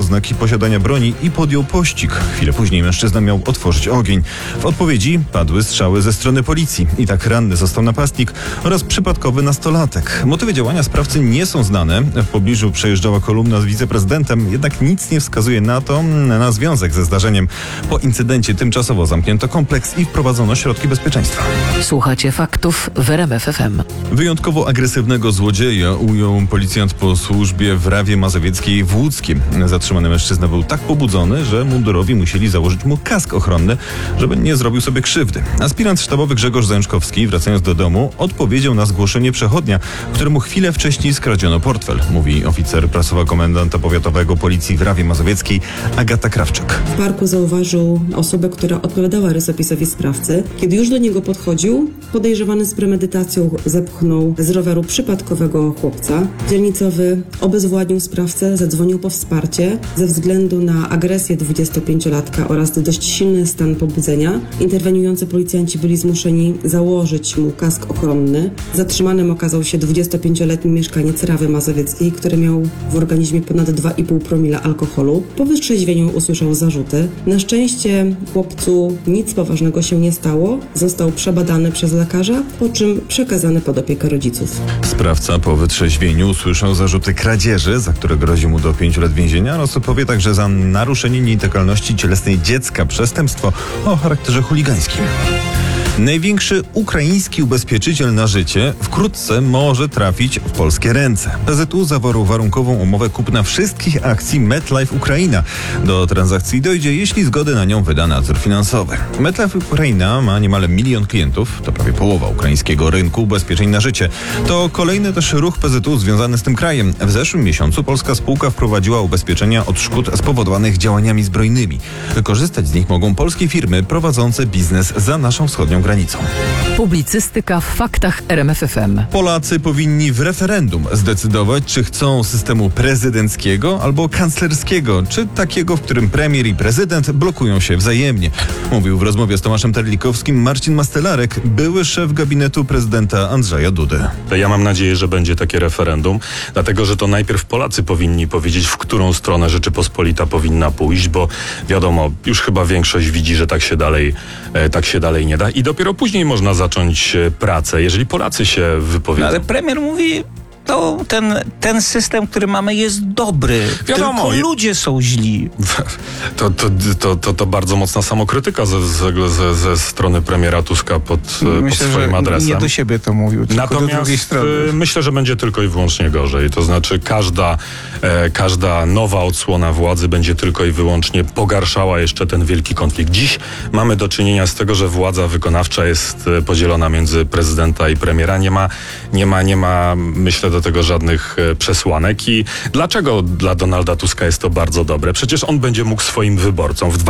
oznaki posiadania broni i podjął pościg. Chwilę później mężczyzna miał otworzyć ogień. W odpowiedzi padły strzały ze strony policji. I tak ranny został napastnik oraz przypadkowy nastolatek. Motywy działania sprawcy nie są znane. W pobliżu przejeżdżała kolumna z wiceprezydentem, jednak nic nie wskazuje na związek ze zdarzeniem. Po incydencie tymczasowo zamknięto kompleks i wprowadzono środki bezpieczeństwa. Słuchacie faktów w RMF FM. Wyjątkowo agresywnego złodzieja ujął policjant po służbie w Rawie Mazowieckiej w Łódzkiem. Zatrzymany mężczyzna był tak pobudzony, że mundurowi musieli założyć mu kask ochronny, żeby nie zrobił sobie krzywdy. Aspirant sztabowy Grzegorz Zajączkowski, wracając do domu, odpowiedział na zgłoszenie przechodnia, któremu chwilę wcześniej skradziono portfel, mówi oficer prasowa komendanta powiatowego policji w Rawie Mazowieckiej Agata Krawczyk. W parku zauważył osobę, która odpowiadała rysopisowi sprawcy. Kiedy już do niego podchodził, podejrzewany z premedytacją zepchnął z roweru przypadkowego chłopca. Dzielnicowy obezwładnił sprawcę, zadzwonił po wsparcie. Ze względu na agresję 25-latka oraz dość silny stan pobudzenia, interweniujący policjanci byli zmuszeni założyć mu kask ochronny. Zatrzymanym okazał się 25-letni mieszkaniec Rawy Mazowieckiej, który miał w organizmie ponad 2,5 promila alkoholu. Po wytrzeźwieniu usłyszał zarzuty. Na szczęście chłopcu nic poważnego się nie stało. Został przebadany przez lekarza, po czym przekazany pod opiekę rodziców. Sprawca po wytrzeźwieniu usłyszał zarzuty kradzieży, za które grozi mu do 5 lat więzienia, oraz odpowie także za naruszenie nietykalności cielesnej dziecka, przestępstwo o charakterze chuligańskim. Największy ukraiński ubezpieczyciel na życie wkrótce może trafić w polskie ręce. PZU zawarł warunkową umowę kupna wszystkich akcji MetLife Ukraina. Do transakcji dojdzie, jeśli zgodę na nią wyda nadzór finansowy. MetLife Ukraina ma niemal 1 milion klientów, to prawie połowa ukraińskiego rynku ubezpieczeń na życie. To kolejny też ruch PZU związany z tym krajem. W zeszłym miesiącu polska spółka wprowadziła ubezpieczenia od szkód spowodowanych działaniami zbrojnymi. Korzystać z nich mogą polskie firmy prowadzące biznes za naszą wschodnią granicą. Publicystyka w faktach RMF FM. Polacy powinni w referendum zdecydować, czy chcą systemu prezydenckiego albo kanclerskiego, czy takiego, w którym premier i prezydent blokują się wzajemnie. Mówił w rozmowie z Tomaszem Terlikowskim Marcin Mastelarek, były szef gabinetu prezydenta Andrzeja Dudy. Ja mam nadzieję, że będzie takie referendum, dlatego że to najpierw Polacy powinni powiedzieć, w którą stronę Rzeczypospolita powinna pójść, bo wiadomo, już chyba większość widzi, że tak się dalej nie da i dopiero później można zacząć pracę, jeżeli Polacy się wypowiedzą. No, ale premier mówi, to ten system, który mamy, jest dobry. Wiadomo, tylko ludzie są źli. To bardzo mocna samokrytyka ze strony premiera Tuska pod swoim adresem. Nie do siebie to mówił, tylko Natomiast do drugiej strony. Myślę, że będzie tylko i wyłącznie gorzej. To znaczy każda nowa odsłona władzy będzie tylko i wyłącznie pogarszała jeszcze ten wielki konflikt. Dziś mamy do czynienia z tego, że władza wykonawcza jest podzielona między prezydenta i premiera. Nie ma, myślę, do tego żadnych przesłanek. I dlaczego dla Donalda Tuska jest to bardzo dobre? Przecież on będzie mógł swoim wyborcom w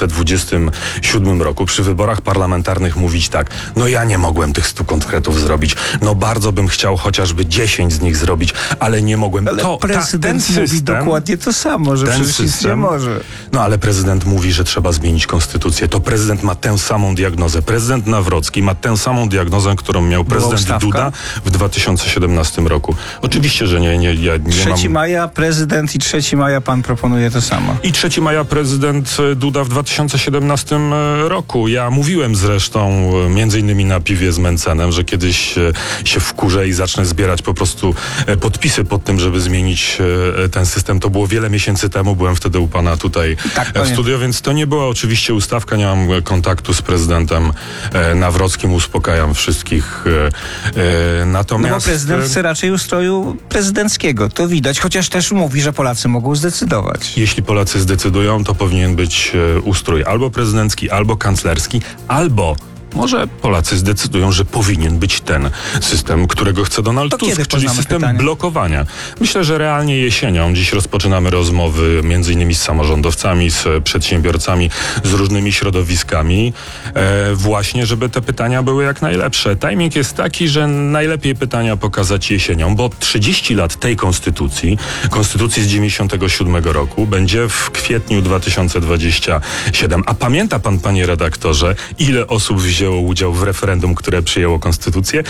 2027 roku przy wyborach parlamentarnych mówić tak, no ja nie mogłem tych 100 konkretów zrobić, no bardzo bym chciał chociażby 10 z nich zrobić, ale nie mogłem. Ale prezydent mówi dokładnie to samo, że przecież nic nie może. No ale prezydent mówi, że trzeba zmienić konstytucję. To prezydent ma tę samą diagnozę. Prezydent Nawrocki ma tę samą diagnozę, którą miał prezydent Duda w 2017 roku. Oczywiście, że nie 3 maja prezydent i 3 maja pan proponuje to samo. I 3 maja prezydent Duda w 2017 roku. Ja mówiłem zresztą między innymi na piwie z Mencenem, że kiedyś się wkurzę i zacznę zbierać po prostu podpisy pod tym, żeby zmienić ten system. To było wiele miesięcy temu, byłem wtedy u pana tutaj w studio, więc to nie była oczywiście ustawka, nie mam kontaktu z prezydentem Nawrockim, uspokajam wszystkich. Natomiast... No bo prezydent chce raczej ustroju prezydenckiego. To widać, chociaż też mówi, że Polacy mogą zdecydować. Jeśli Polacy zdecydują, to powinien być ustrój albo prezydencki, albo kanclerski, albo może Polacy zdecydują, że powinien być ten system, którego chce Donald Tusk, czyli system blokowania. Myślę, że realnie jesienią. Dziś rozpoczynamy rozmowy między innymi z samorządowcami, z przedsiębiorcami, z różnymi środowiskami, właśnie, żeby te pytania były jak najlepsze. Timing jest taki, że najlepiej pytania pokazać jesienią, bo 30 lat tej konstytucji z 97 roku, będzie w kwietniu 2027. A pamięta pan, panie redaktorze, ile osób wzięło wzięło udział w referendum, które przyjęło konstytucję.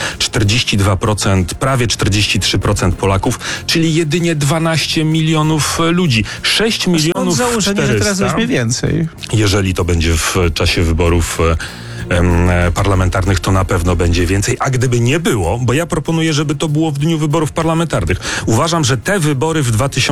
42%, prawie 43% Polaków, czyli jedynie 12 milionów ludzi. 6 milionów założenie, 400, że teraz weźmie więcej. jeżeli to będzie w czasie wyborów parlamentarnych, to na pewno będzie więcej, a gdyby nie było, bo ja proponuję, żeby to było w dniu wyborów parlamentarnych. Uważam, że te wybory w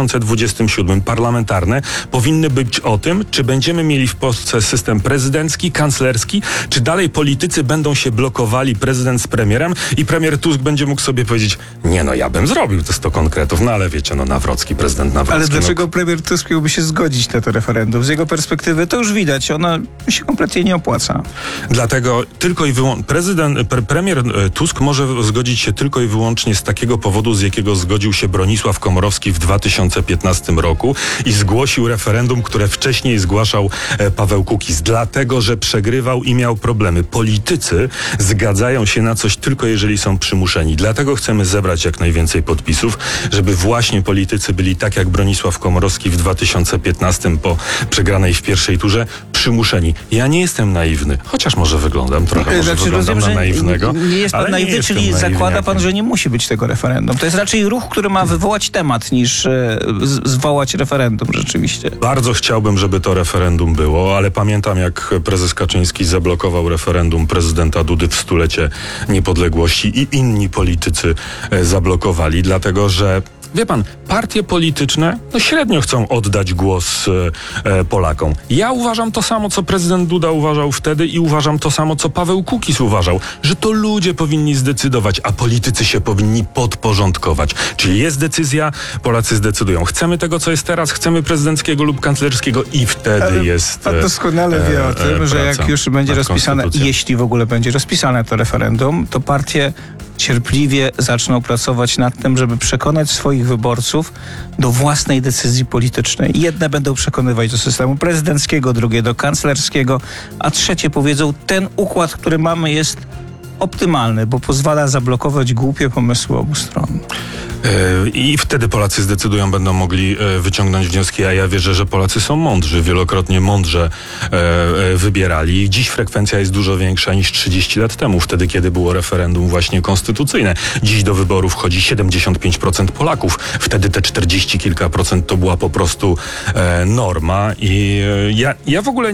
2027 parlamentarne powinny być o tym, czy będziemy mieli w Polsce system prezydencki, kanclerski, czy dalej politycy będą się blokowali, prezydent z premierem, i premier Tusk będzie mógł sobie powiedzieć, nie no, ja bym zrobił te 100 konkretów, no ale wiecie, no Nawrocki, prezydent Nawrocki. Ale dlaczego no, premier Tusk miałby się zgodzić na to referendum? Z jego perspektywy to już widać, ono się kompletnie nie opłaca. Dlatego tylko i wyłącznie premier Tusk może zgodzić się tylko i wyłącznie z takiego powodu, z jakiego zgodził się Bronisław Komorowski w 2015 roku i zgłosił referendum, które wcześniej zgłaszał Paweł Kukiz. Dlatego, że przegrywał i miał problemy. Politycy zgadzają się na coś tylko jeżeli są przymuszeni. Dlatego chcemy zebrać jak najwięcej podpisów, żeby właśnie politycy byli tak jak Bronisław Komorowski w 2015 po przegranej w pierwszej turze przymuszeni. Ja nie jestem naiwny, chociaż może wyglądam trochę, może wyglądam na naiwnego. Nie jest pan naiwny, czyli zakłada pan, że nie musi być tego referendum. To jest raczej ruch, który ma wywołać temat, niż zwołać referendum rzeczywiście. Bardzo chciałbym, żeby to referendum było, ale pamiętam, jak prezes Kaczyński zablokował referendum prezydenta Dudy w 100-lecie niepodległości i inni politycy zablokowali, dlatego że wie pan, partie polityczne średnio chcą oddać głos Polakom. Ja uważam to samo, co prezydent Duda uważał wtedy i uważam to samo, co Paweł Kukiz uważał, że to ludzie powinni zdecydować, a politycy się powinni podporządkować. Czyli jest decyzja, Polacy zdecydują. Chcemy tego, co jest teraz, chcemy prezydenckiego lub kanclerskiego i wtedy ale jest pan doskonale wie o tym, że jak już będzie rozpisane, jeśli w ogóle będzie rozpisane to referendum, to partie cierpliwie zaczną pracować nad tym, żeby przekonać swoich wyborców do własnej decyzji politycznej. Jedne będą przekonywać do systemu prezydenckiego, drugie do kanclerskiego, a trzecie powiedzą, ten układ, który mamy, jest optymalny, bo pozwala zablokować głupie pomysły obu stron. I wtedy Polacy zdecydują, będą mogli wyciągnąć wnioski, a ja wierzę, że Polacy są mądrzy, wielokrotnie mądrze wybierali. Dziś frekwencja jest dużo większa niż 30 lat temu, wtedy, kiedy było referendum właśnie konstytucyjne. Dziś do wyborów chodzi 75% Polaków. Wtedy te 40 kilka procent to była po prostu norma i ja w ogóle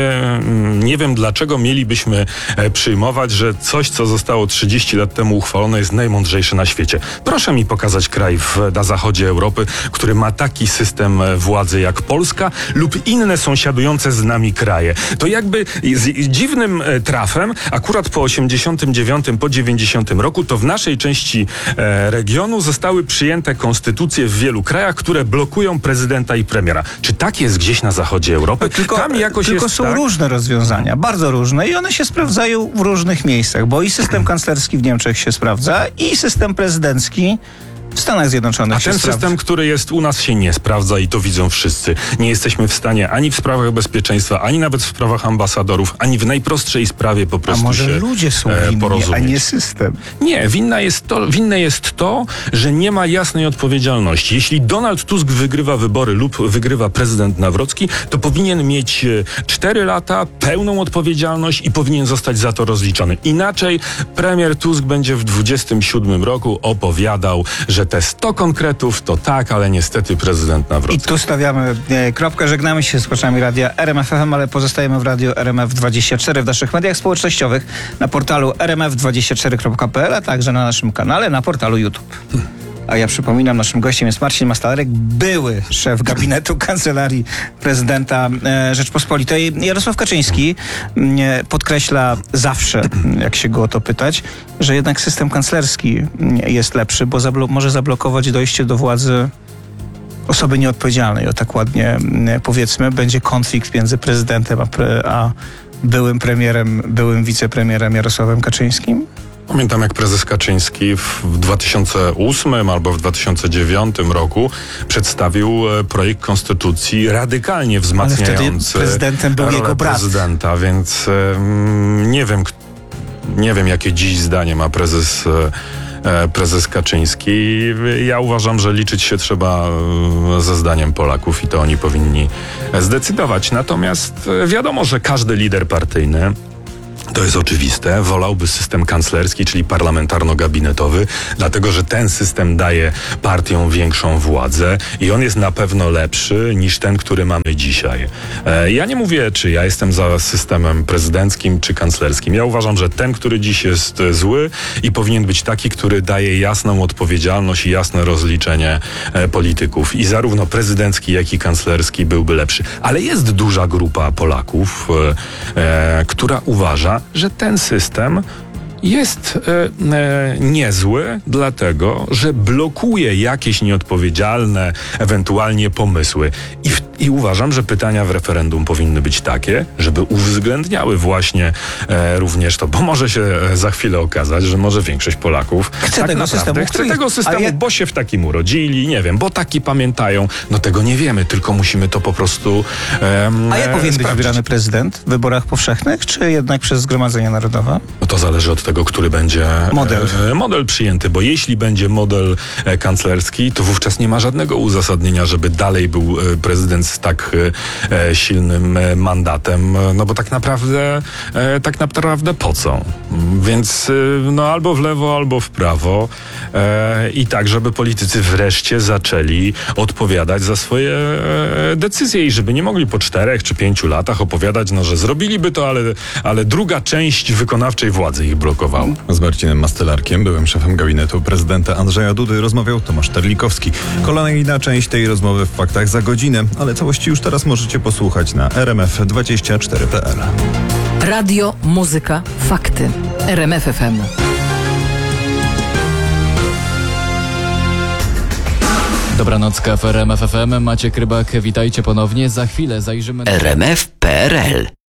nie wiem, dlaczego mielibyśmy przyjmować, że coś, co zostało 30 lat temu uchwalone, jest najmądrzejsze na świecie. Proszę mi pokazać kraj na zachodzie Europy, który ma taki system władzy jak Polska lub inne sąsiadujące z nami kraje. To jakby z dziwnym trafem, akurat po 89, po 90 roku, to w naszej części regionu zostały przyjęte konstytucje w wielu krajach, które blokują prezydenta i premiera. Czy tak jest gdzieś na zachodzie Europy? Tam jakoś tylko jest są tak? różne rozwiązania, bardzo różne i one się sprawdzają w różnych miejscach, bo i system kanclerski w Niemczech się sprawdza i system prezydencki w Stanach Zjednoczonych. A ten system, który jest u nas, się nie sprawdza i to widzą wszyscy. Nie jesteśmy w stanie ani w sprawach bezpieczeństwa, ani nawet w sprawach ambasadorów, ani w najprostszej sprawie po prostu a może się ludzie są winni, porozumieć. a nie system. Nie, winne jest to, że nie ma jasnej odpowiedzialności. Jeśli Donald Tusk wygrywa wybory lub wygrywa prezydent Nawrocki, to powinien mieć 4 lata, pełną odpowiedzialność i powinien zostać za to rozliczony. Inaczej premier Tusk będzie w 27 roku opowiadał, że te 100 konkretów to tak, ale niestety prezydent Nawrocki. I tu stawiamy kropkę, żegnamy się z słuchaczami radia RMF FM, ale pozostajemy w radiu RMF24 w naszych mediach społecznościowych, na portalu rmf24.pl, a także na naszym kanale, na portalu YouTube. A ja przypominam, naszym gościem jest Marcin Mastalerek, były szef gabinetu Kancelarii Prezydenta Rzeczpospolitej. Jarosław Kaczyński podkreśla zawsze, jak się go o to pytać, że jednak system kanclerski jest lepszy, bo może zablokować dojście do władzy osoby nieodpowiedzialnej, o tak ładnie powiedzmy. Będzie konflikt między prezydentem a byłym premierem, byłym wicepremierem Jarosławem Kaczyńskim? Pamiętam, jak prezes Kaczyński w 2008 albo w 2009 roku przedstawił projekt konstytucji radykalnie wzmacniający ale wtedy prezydentem był jego brat. Prezydenta, więc nie wiem, jakie dziś zdanie ma prezes Kaczyński. Ja uważam, że liczyć się trzeba ze zdaniem Polaków i to oni powinni zdecydować. Natomiast wiadomo, że każdy lider partyjny To jest oczywiste. Wolałby system kanclerski, czyli parlamentarno-gabinetowy, dlatego że ten system daje partiom większą władzę i on jest na pewno lepszy niż ten, który mamy dzisiaj. Ja nie mówię, czy ja jestem za systemem prezydenckim czy kanclerskim. Ja uważam, że ten, który dziś jest zły i powinien być taki, który daje jasną odpowiedzialność i jasne rozliczenie polityków. I zarówno prezydencki, jak i kanclerski byłby lepszy. Ale jest duża grupa Polaków, która uważa, że ten system jest niezły, dlatego że blokuje jakieś nieodpowiedzialne, ewentualnie pomysły. I uważam, że pytania w referendum powinny być takie, żeby uwzględniały właśnie również to, bo może się za chwilę okazać, że może większość Polaków Chce tego systemu, bo się w takim urodzili, nie wiem, bo taki pamiętają. No tego nie wiemy, tylko musimy to po prostu A jak powinien być sprawdzić. wybierany prezydent? W wyborach powszechnych, czy jednak przez Zgromadzenie Narodowe? No to zależy od tego, który będzie model przyjęty, bo jeśli będzie model kanclerski, to wówczas nie ma żadnego uzasadnienia, żeby dalej był prezydent z tak silnym mandatem, no bo tak naprawdę po co? Więc no albo w lewo, albo w prawo i tak, żeby politycy wreszcie zaczęli odpowiadać za swoje decyzje i żeby nie mogli po 4 czy 5 latach opowiadać, no że zrobiliby to, ale druga część wykonawczej władzy ich blokowała. Z Marcinem Mastelarkiem, byłym szefem gabinetu prezydenta Andrzeja Dudy, rozmawiał Tomasz Terlikowski. Kolejna część tej rozmowy w Faktach za godzinę, ale całości już teraz możecie posłuchać na rmf24.pl. Radio, muzyka, fakty. RMF FM. Dobranocka w RMF FM. Maciek Rybak, witajcie ponownie. Za chwilę zajrzymy... RMF.pl